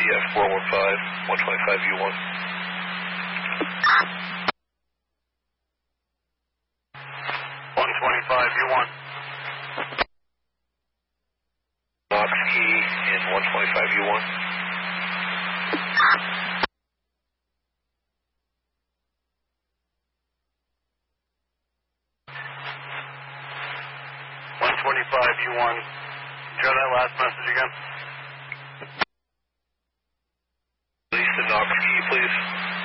415, 125U1. Knox Key in 125U1. U1. Share that last message again. Release the Knox Key, please.